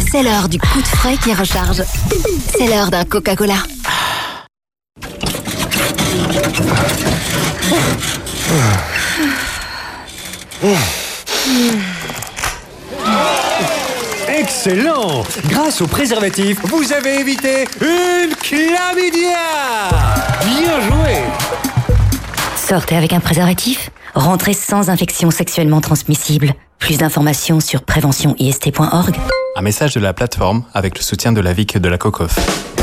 C'est l'heure du coup de frais qui recharge. C'est l'heure d'un Coca-Cola. Excellent! Grâce au préservatif, vous avez évité une chlamydia! Bien joué! Sortez avec un préservatif, rentrez sans infection sexuellement transmissible. Plus d'informations sur préventionist.org. Un message de la plateforme avec le soutien de la VIC de la COCOF.